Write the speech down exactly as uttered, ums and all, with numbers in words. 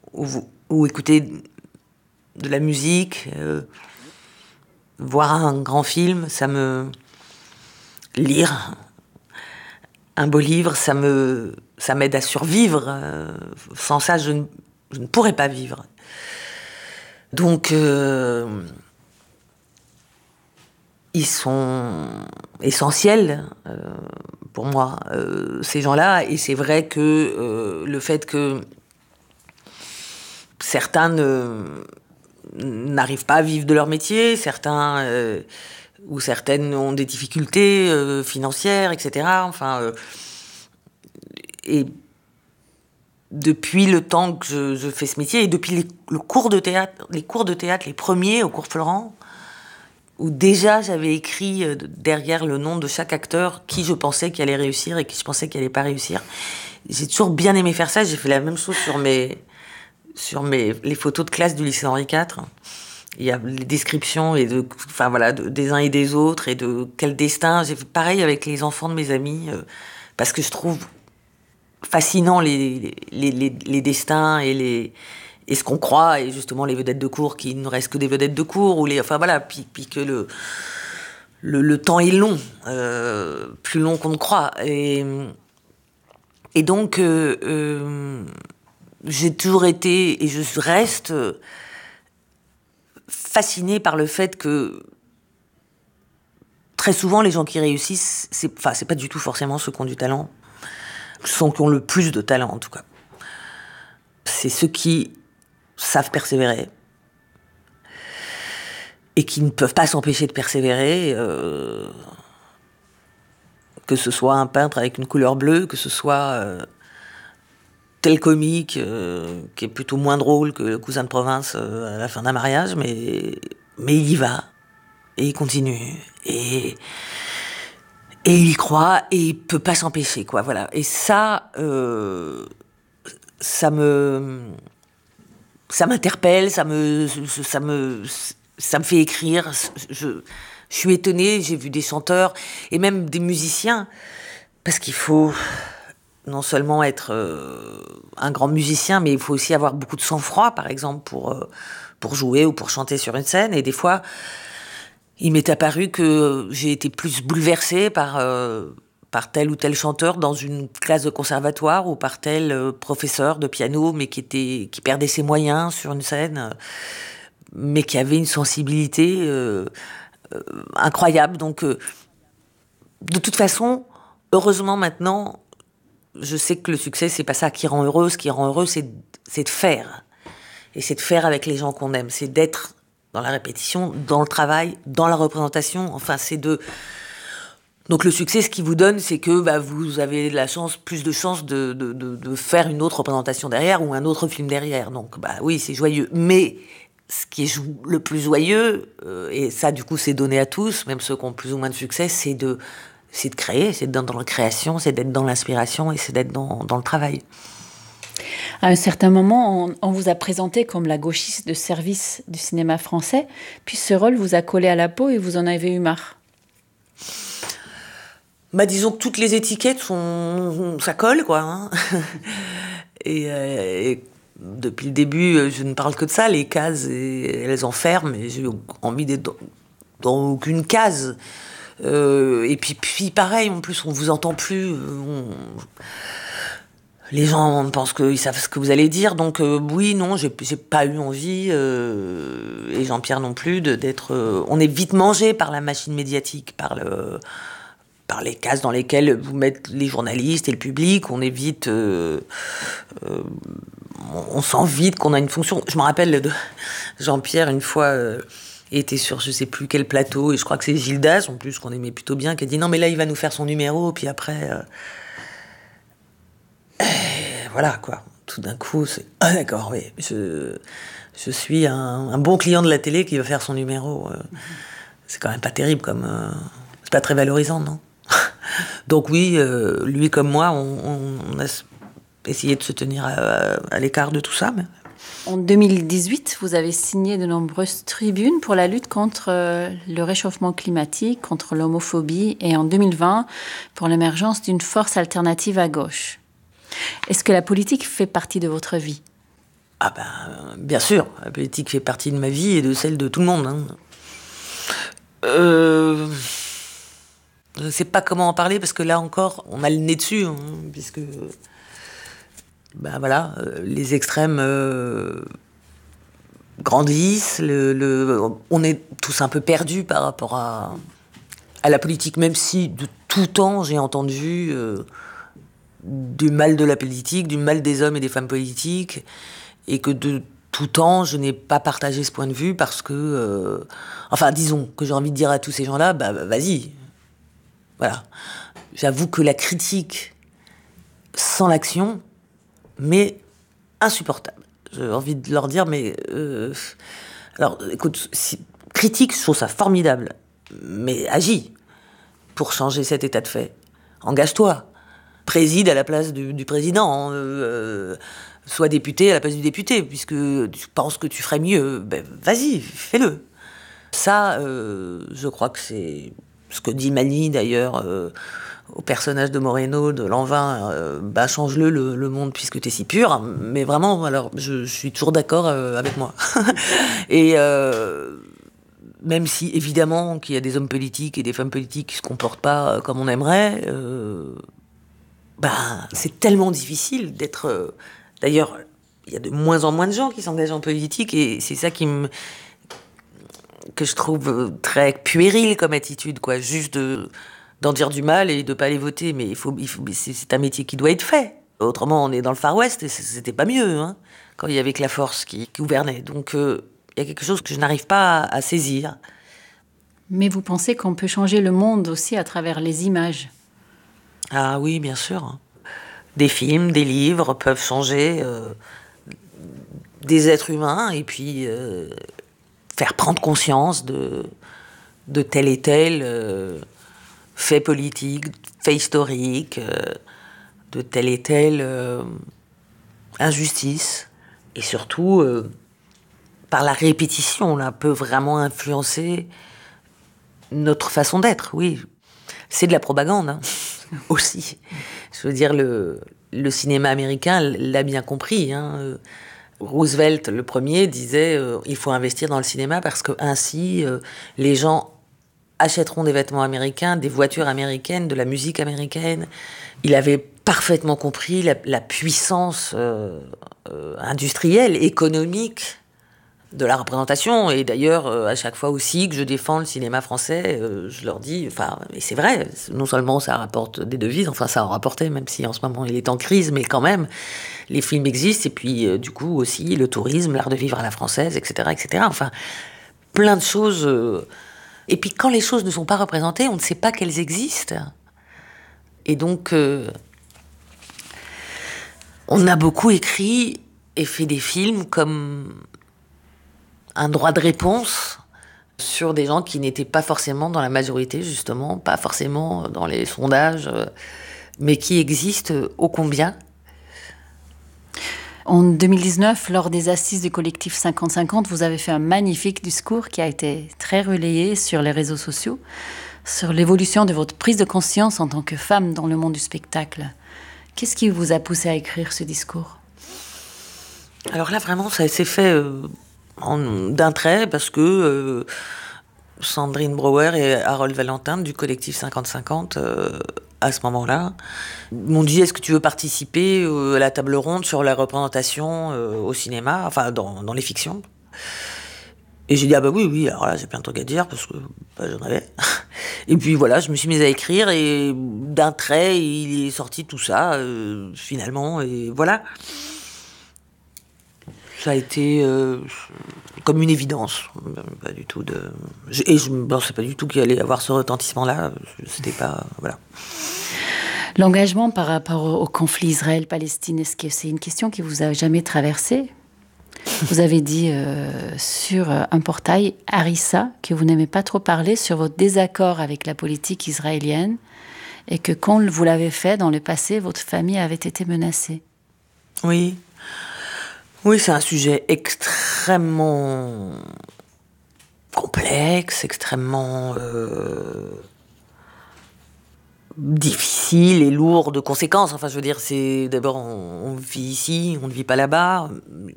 ou, ou écouter de la musique, euh, voir un grand film, ça me... Lire un beau livre, ça me, ça m'aide à survivre. Euh, sans ça, je ne, je ne pourrais pas vivre. Donc, euh, ils sont essentiels euh, pour moi, euh, ces gens-là. Et c'est vrai que euh, le fait que certains ne, n'arrivent pas à vivre de leur métier, certains euh, ou certaines ont des difficultés euh, financières, et cetera. Enfin, euh, et depuis le temps que je, je fais ce métier et depuis les, le cours de théâtre, les cours de théâtre, les premiers au cours Florent, où déjà j'avais écrit euh, derrière le nom de chaque acteur qui je pensais qu'il allait réussir et qui je pensais qu'il allait pas réussir. J'ai toujours bien aimé faire ça. J'ai fait la même chose sur mes, sur mes, les photos de classe du lycée Henri quatre. Il y a les descriptions et de, enfin voilà, de, des uns et des autres et de quel destin. J'ai fait pareil avec les enfants de mes amis euh, parce que je trouve fascinant les, les, les, les destins et, les, et ce qu'on croit, et justement les vedettes de cour qui ne restent que des vedettes de cour, ou les, enfin voilà, puis, puis que le, le, le temps est long, euh, plus long qu'on ne croit. Et, et donc, euh, euh, j'ai toujours été, et je reste fascinée par le fait que très souvent, les gens qui réussissent, c'est, enfin, c'est pas du tout forcément ceux qui ont du talent. Ceux qui ont le plus de talent, en tout cas. C'est ceux qui savent persévérer et qui ne peuvent pas s'empêcher de persévérer, euh, que ce soit un peintre avec une couleur bleue, que ce soit euh, tel comique euh, qui est plutôt moins drôle que le cousin de province euh, à la fin d'un mariage, mais, mais il y va, et il continue, et... Et il y croit, et il peut pas s'empêcher, quoi, voilà. Et ça, euh, ça me, ça m'interpelle, ça me, ça me, ça me fait écrire. Je, je suis étonnée, j'ai vu des chanteurs, et même des musiciens, parce qu'il faut non seulement être euh, un grand musicien, mais il faut aussi avoir beaucoup de sang-froid, par exemple, pour, euh, pour jouer ou pour chanter sur une scène, et des fois... Il m'est apparu que j'ai été plus bouleversée par, euh, par tel ou tel chanteur dans une classe de conservatoire ou par tel euh, professeur de piano, mais qui, était, qui perdait ses moyens sur une scène, euh, mais qui avait une sensibilité euh, euh, incroyable. Donc, euh, de toute façon, heureusement maintenant, je sais que le succès, c'est pas ça qui rend heureux. Ce qui rend heureux, c'est, c'est de faire. Et c'est de faire avec les gens qu'on aime. C'est d'être dans la répétition, dans le travail, dans la représentation. Enfin, c'est de... Donc le succès, ce qu'il vous donne, c'est que bah, vous avez la chance, plus de chances de, de, de, de faire une autre représentation derrière ou un autre film derrière. Donc bah oui, c'est joyeux. Mais ce qui est le plus joyeux, euh, et ça du coup c'est donné à tous, même ceux qui ont plus ou moins de succès, c'est de, c'est de créer, c'est d'être dans la création, c'est d'être dans l'inspiration et c'est d'être dans, dans le travail. À un certain moment, on, on vous a présenté comme la gauchiste de service du cinéma français, puis ce rôle vous a collé à la peau et vous en avez eu marre. Bah, disons que toutes les étiquettes sont... ça colle, quoi. Hein. et, euh, et depuis le début, je ne parle que de ça, les cases, et, elles enferment, et j'ai envie d'être dans, dans aucune case. Euh, et puis, puis pareil, en plus, on vous entend plus... On... Les gens pensent qu'ils savent ce que vous allez dire, donc euh, oui, non, j'ai, j'ai pas eu envie, euh, et Jean-Pierre non plus, de, d'être... Euh, on est vite mangé par la machine médiatique, par, le, par les cases dans lesquelles vous mettez les journalistes et le public, on est vite... Euh, euh, on sent vite qu'on a une fonction. Je me rappelle de Jean-Pierre, une fois, euh, était sur je sais plus quel plateau, et je crois que c'est Gildas, en plus, qu'on aimait plutôt bien, qui a dit « Non, mais là, il va nous faire son numéro, puis après... Euh, » Et voilà, quoi. Tout d'un coup, c'est... Ah d'accord, oui. Je, je suis un, un bon client de la télé qui va faire son numéro. C'est quand même pas terrible comme... Euh... C'est pas très valorisant, non? Donc oui, euh, lui comme moi, on, on, on a essayé de se tenir à, à l'écart de tout ça. Mais... En deux mille dix-huit, vous avez signé de nombreuses tribunes pour la lutte contre le réchauffement climatique, contre l'homophobie, et en deux mille vingt, pour l'émergence d'une force alternative à gauche. Est-ce que la politique fait partie de votre vie ? Ah ben, bien sûr, la politique fait partie de ma vie et de celle de tout le monde. Hein. Euh... Je ne sais pas comment en parler parce que là encore, on a le nez dessus, hein, puisque ben voilà, euh, les extrêmes euh, grandissent, le, le, on est tous un peu perdus par rapport à, à la politique, même si de tout temps j'ai entendu euh, du mal de la politique, du mal des hommes et des femmes politiques, et que de tout temps je n'ai pas partagé ce point de vue parce que, euh, enfin disons que j'ai envie de dire à tous ces gens-là, bah, bah vas-y, voilà. J'avoue que la critique sans l'action m'est insupportable. J'ai envie de leur dire, mais... Euh, alors, écoute, si, critique, je trouve ça formidable. Mais agis pour changer cet état de fait. Engage-toi. Préside à la place du, du président. Euh, sois député à la place du député. Puisque tu penses que tu ferais mieux, ben, vas-y, fais-le. Ça, euh, je crois que c'est ce que dit Mani, d'ailleurs, euh, au personnage de Moreno, de Lanvin, euh, bah, change-le, le, le monde, puisque t'es si pur. Mais vraiment, alors, je, je suis toujours d'accord euh, avec moi. Et euh, même si, évidemment, qu'il y a des hommes politiques et des femmes politiques qui se comportent pas euh, comme on aimerait, euh, bah, c'est tellement difficile d'être... Euh, d'ailleurs, il y a de moins en moins de gens qui s'engagent en politique, et c'est ça qui me... que je trouve très puéril comme attitude, quoi. Juste de, d'en dire du mal et de pas aller voter. Mais il faut, il faut, c'est, c'est un métier qui doit être fait. Autrement, on est dans le Far West et c'était pas mieux, hein, quand il y avait que la force qui, qui gouvernait. Donc, euh, il y a quelque chose que je n'arrive pas à, à saisir. Mais vous pensez qu'on peut changer le monde aussi à travers les images? Ah oui, bien sûr. Des films, des livres peuvent changer euh, des êtres humains et puis... Euh, faire prendre conscience de, de tel et tel euh, fait politique, fait historique, euh, de telle et telle euh, injustice. Et surtout, euh, par la répétition, là, peut vraiment influencer notre façon d'être, oui. C'est de la propagande, hein, aussi. Je veux dire, le, le cinéma américain l'a bien compris, hein. Roosevelt, le premier, disait euh, il faut investir dans le cinéma parce que ainsi euh, les gens achèteront des vêtements américains, des voitures américaines, de la musique américaine. Il avait parfaitement compris la, la puissance euh, euh, industrielle, économique de la représentation. Et d'ailleurs, euh, à chaque fois aussi que je défends le cinéma français, euh, je leur dis, enfin, et c'est vrai, non seulement ça rapporte des devises, enfin ça en rapportait, même si en ce moment il est en crise, mais quand même, les films existent, et puis euh, du coup aussi le tourisme, l'art de vivre à la française, et cetera, et cetera. Enfin, plein de choses. Euh... Et puis quand les choses ne sont pas représentées, on ne sait pas qu'elles existent. Et donc, euh... on a beaucoup écrit et fait des films comme un droit de réponse sur des gens qui n'étaient pas forcément dans la majorité, justement, pas forcément dans les sondages, mais qui existent ô combien. En deux mille dix-neuf, lors des assises du collectif cinquante cinquante, vous avez fait un magnifique discours qui a été très relayé sur les réseaux sociaux, sur l'évolution de votre prise de conscience en tant que femme dans le monde du spectacle. Qu'est-ce qui vous a poussé à écrire ce discours? Alors là, vraiment, ça s'est fait... Euh... En, d'un trait, parce que euh, Sandrine Brouwer et Harold Valentin du collectif cinquante cinquante, euh, à ce moment-là, m'ont dit: est-ce que tu veux participer euh, à la table ronde sur la représentation euh, au cinéma, enfin dans, dans les fictions? Et j'ai dit: ah bah oui, oui, alors là j'ai plein de trucs à dire, parce que bah, j'en avais. Et puis voilà, je me suis mise à écrire, et d'un trait, il est sorti tout ça, euh, finalement, et voilà. Ça a été euh, comme une évidence, pas du tout de. Et je ne pensais pas du tout qu'il allait y avoir ce retentissement-là. C'était pas, voilà. L'engagement par rapport au conflit Israël-Palestine, est-ce que c'est une question qui vous a jamais traversée? Vous avez dit euh, sur un portail, Harissa, que vous n'aimez pas trop parler sur votre désaccord avec la politique israélienne, et que quand vous l'avez fait dans le passé, votre famille avait été menacée. Oui. Oui, c'est un sujet extrêmement complexe, extrêmement euh, difficile et lourd de conséquences. Enfin, je veux dire, c'est d'abord on, on vit ici, on ne vit pas là-bas.